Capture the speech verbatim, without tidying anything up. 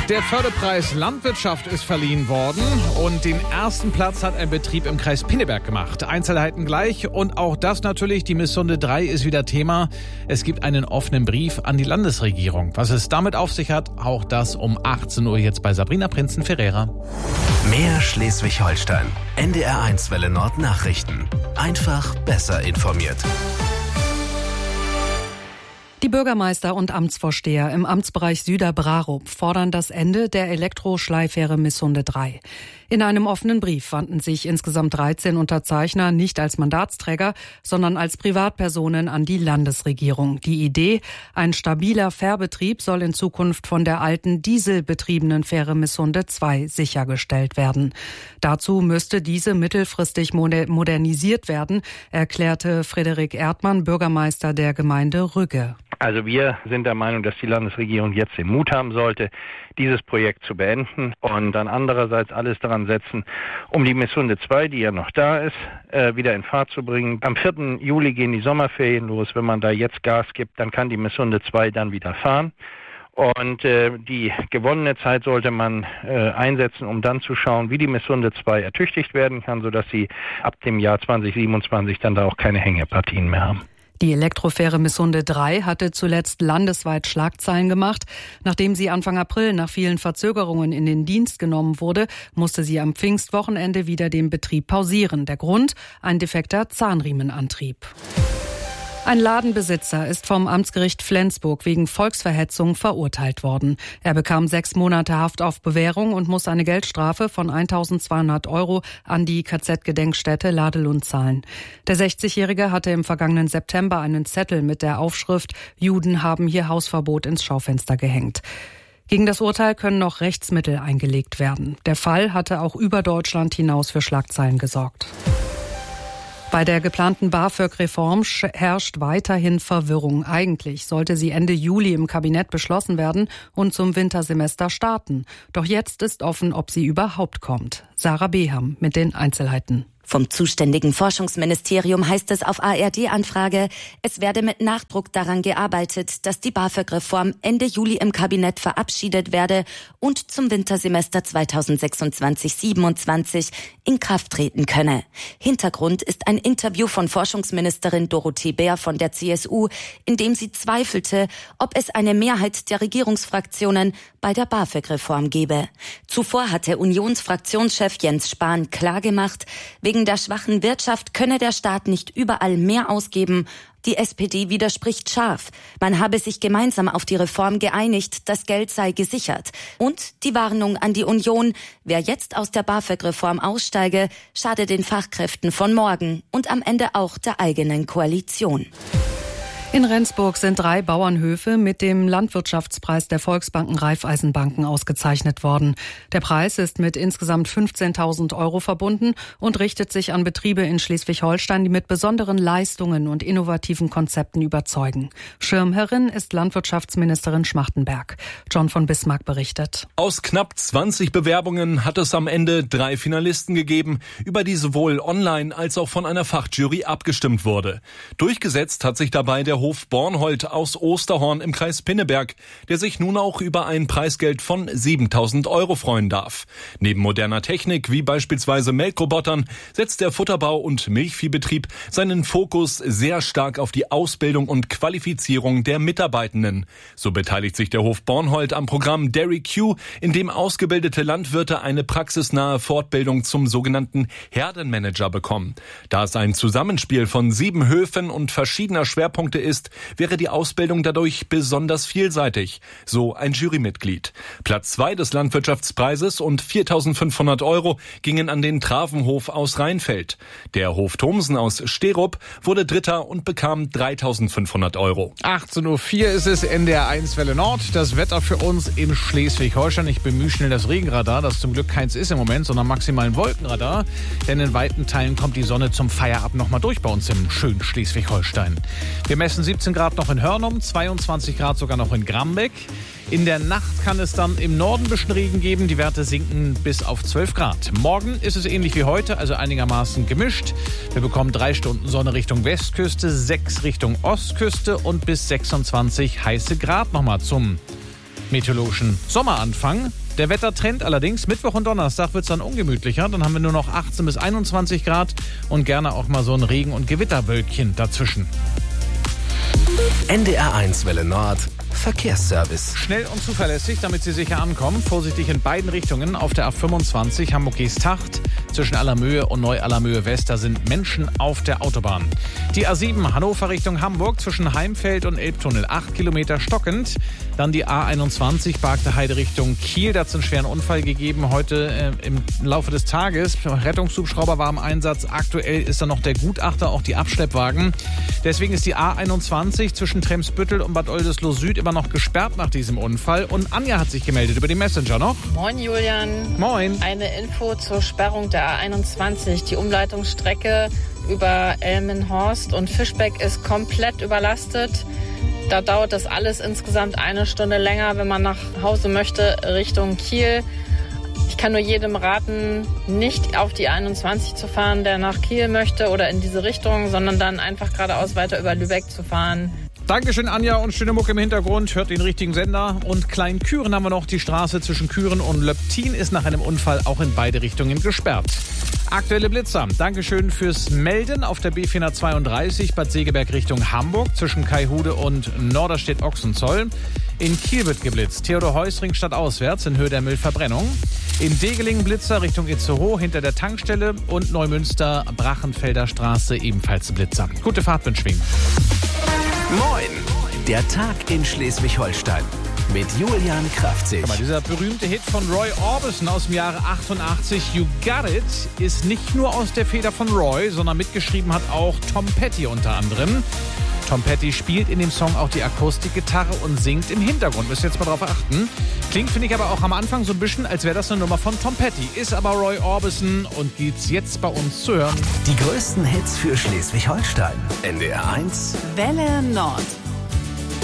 Der Förderpreis Landwirtschaft ist verliehen worden und den ersten Platz hat ein Betrieb im Kreis Pinneberg gemacht. Einzelheiten gleich und auch das natürlich, die Misssunde drei ist wieder Thema. Es gibt einen offenen Brief an die Landesregierung. Was es damit auf sich hat, auch das um achtzehn Uhr jetzt bei Sabrina Prinzen-Ferreira. Mehr Schleswig-Holstein. N D R eins Welle Nord Nachrichten. Einfach besser informiert. Die Bürgermeister und Amtsvorsteher im Amtsbereich Süderbrarup fordern das Ende der Elektroschleifähre Misssunde drei. In einem offenen Brief wandten sich insgesamt dreizehn Unterzeichner nicht als Mandatsträger, sondern als Privatpersonen an die Landesregierung. Die Idee, ein stabiler Fährbetrieb soll in Zukunft von der alten dieselbetriebenen Fähre Misssunde zwei sichergestellt werden. Dazu müsste diese mittelfristig modernisiert werden, erklärte Frederik Erdmann, Bürgermeister der Gemeinde Rügge. Also wir sind der Meinung, dass die Landesregierung jetzt den Mut haben sollte, dieses Projekt zu beenden und dann andererseits alles daran setzen, um die Misssunde zwei, die ja noch da ist, äh, wieder in Fahrt zu bringen. Am vierten Juli gehen die Sommerferien los. Wenn man da jetzt Gas gibt, dann kann die Misssunde zwei dann wieder fahren. Und äh, die gewonnene Zeit sollte man äh, einsetzen, um dann zu schauen, wie die Misssunde zwei ertüchtigt werden kann, sodass sie ab dem Jahr zwanzig siebenundzwanzig dann da auch keine Hängepartien mehr haben. Die Elektrofähre Misssunde drei hatte zuletzt landesweit Schlagzeilen gemacht. Nachdem sie Anfang April nach vielen Verzögerungen in den Dienst genommen wurde, musste sie am Pfingstwochenende wieder den Betrieb pausieren. Der Grund? Ein defekter Zahnriemenantrieb. Ein Ladenbesitzer ist vom Amtsgericht Flensburg wegen Volksverhetzung verurteilt worden. Er bekam sechs Monate Haft auf Bewährung und muss eine Geldstrafe von eintausendzweihundert Euro an die K Z-Gedenkstätte Ladelund zahlen. Der sechzigjährige hatte im vergangenen September einen Zettel mit der Aufschrift »Juden haben hier Hausverbot« ins Schaufenster gehängt. Gegen das Urteil können noch Rechtsmittel eingelegt werden. Der Fall hatte auch über Deutschland hinaus für Schlagzeilen gesorgt. Bei der geplanten BAföG-Reform herrscht weiterhin Verwirrung. Eigentlich sollte sie Ende Juli im Kabinett beschlossen werden und zum Wintersemester starten. Doch jetzt ist offen, ob sie überhaupt kommt. Sarah Beham mit den Einzelheiten. Vom zuständigen Forschungsministerium heißt es auf A R D-Anfrage, es werde mit Nachdruck daran gearbeitet, dass die BAföG-Reform Ende Juli im Kabinett verabschiedet werde und zum Wintersemester zweitausendsechsundzwanzig siebenundzwanzig in Kraft treten könne. Hintergrund ist ein Interview von Forschungsministerin Dorothee Bär von der C S U, in dem sie zweifelte, ob es eine Mehrheit der Regierungsfraktionen bei der BAföG-Reform gebe. Zuvor hatte Unionsfraktionschef Jens Spahn klargemacht, wegen der schwachen Wirtschaft könne der Staat nicht überall mehr ausgeben. Die S P D widerspricht scharf. Man habe sich gemeinsam auf die Reform geeinigt, das Geld sei gesichert. Und die Warnung an die Union, wer jetzt aus der BAföG-Reform aussteige, schade den Fachkräften von morgen und am Ende auch der eigenen Koalition. In Rendsburg sind drei Bauernhöfe mit dem Landwirtschaftspreis der Volksbanken Raiffeisenbanken ausgezeichnet worden. Der Preis ist mit insgesamt fünfzehntausend Euro verbunden und richtet sich an Betriebe in Schleswig-Holstein, die mit besonderen Leistungen und innovativen Konzepten überzeugen. Schirmherrin ist Landwirtschaftsministerin Schmachtenberg. John von Bismarck berichtet. Aus knapp zwanzig Bewerbungen hat es am Ende drei Finalisten gegeben, über die sowohl online als auch von einer Fachjury abgestimmt wurde. Durchgesetzt hat sich dabei der Hof Bornhold aus Osterhorn im Kreis Pinneberg, der sich nun auch über ein Preisgeld von siebentausend Euro freuen darf. Neben moderner Technik wie beispielsweise Melkrobotern setzt der Futterbau- und Milchviehbetrieb seinen Fokus sehr stark auf die Ausbildung und Qualifizierung der Mitarbeitenden. So beteiligt sich der Hof Bornhold am Programm Dairy Q, in dem ausgebildete Landwirte eine praxisnahe Fortbildung zum sogenannten Herdenmanager bekommen. Da es ein Zusammenspiel von sieben Höfen und verschiedener Schwerpunkte ist, wäre die Ausbildung dadurch besonders vielseitig, so ein Jurymitglied. Platz zwei des Landwirtschaftspreises und viertausendfünfhundert Euro gingen an den Travenhof aus Rheinfeld. Der Hof Thomsen aus Sterup wurde Dritter und bekam dreitausendfünfhundert Euro. achtzehn Uhr vier ist es, N D R eins Welle Nord. Das Wetter für uns in Schleswig-Holstein. Ich bemühe schnell das Regenradar, das zum Glück keins ist im Moment, sondern maximal ein Wolkenradar. Denn in weiten Teilen kommt die Sonne zum Feierabend nochmal durch bei uns im schönen Schleswig-Holstein. Wir messen siebzehn Grad noch in Hörnum, zweiundzwanzig Grad sogar noch in Grambeck. In der Nacht kann es dann im Norden ein bisschen Regen geben. Die Werte sinken bis auf zwölf Grad. Morgen ist es ähnlich wie heute, also einigermaßen gemischt. Wir bekommen drei Stunden Sonne Richtung Westküste, sechs Richtung Ostküste und bis sechsundzwanzig heiße Grad nochmal zum meteorologischen Sommeranfang. Der Wettertrend allerdings, Mittwoch und Donnerstag wird es dann ungemütlicher. Dann haben wir nur noch achtzehn bis einundzwanzig Grad und gerne auch mal so ein Regen- und Gewitterwölkchen dazwischen. N D R eins Welle Nord Verkehrsservice. Schnell und zuverlässig, damit Sie sicher ankommen. Vorsichtig in beiden Richtungen auf der A fünfundzwanzig Hamburg-Geesthacht. Zwischen Allermöhe und Neu-Allermöhe West, da sind Menschen auf der Autobahn. Die A sieben Hannover Richtung Hamburg zwischen Heimfeld und Elbtunnel, acht Kilometer stockend. Dann die A einundzwanzig Barkte Heide Richtung Kiel, da hat es einen schweren Unfall gegeben heute äh, im Laufe des Tages. Rettungshubschrauber war im Einsatz. Aktuell ist da noch der Gutachter, auch die Abschleppwagen. Deswegen ist die A einundzwanzig zwischen Tremsbüttel und Bad Oldesloe Süd immer noch gesperrt nach diesem Unfall. Und Anja hat sich gemeldet über den Messenger noch. Moin Julian. Moin. Eine Info zur Sperrung der A einundzwanzig. Die Umleitungsstrecke über Elmenhorst und Fischbeck ist komplett überlastet. Da dauert das alles insgesamt eine Stunde länger, wenn man nach Hause möchte, Richtung Kiel. Ich kann nur jedem raten, nicht auf die A einundzwanzig zu fahren, der nach Kiel möchte oder in diese Richtung, sondern dann einfach geradeaus weiter über Lübeck zu fahren. Dankeschön, Anja, und schöne Mucke im Hintergrund. Hört den richtigen Sender. Und Kleinküren haben wir noch. Die Straße zwischen Küren und Löptin ist nach einem Unfall auch in beide Richtungen gesperrt. Aktuelle Blitzer. Dankeschön fürs Melden auf der B vierhundertzweiunddreißig Bad Segeberg Richtung Hamburg zwischen Kaihude und Norderstedt-Ochsenzoll. In Kiel wird geblitzt. Theodor-Heuss-Ring stadtauswärts in Höhe der Müllverbrennung. In Degelingen Blitzer Richtung Itzehoe hinter der Tankstelle und Neumünster Brachenfelder Straße ebenfalls Blitzer. Gute Fahrt wünschen wir. Moin! Der Tag in Schleswig-Holstein mit Julian Kraftzig. Guck mal, dieser berühmte Hit von Roy Orbison aus dem Jahre achtundachtzig, You Got It, ist nicht nur aus der Feder von Roy, sondern mitgeschrieben hat auch Tom Petty unter anderem. Tom Petty spielt in dem Song auch die Akustikgitarre und singt im Hintergrund. Müsst ihr jetzt mal drauf achten. Klingt, finde ich, aber auch am Anfang so ein bisschen, als wäre das eine Nummer von Tom Petty. Ist aber Roy Orbison und gibt's jetzt bei uns zu hören. Die größten Hits für Schleswig-Holstein. N D R eins Welle Nord.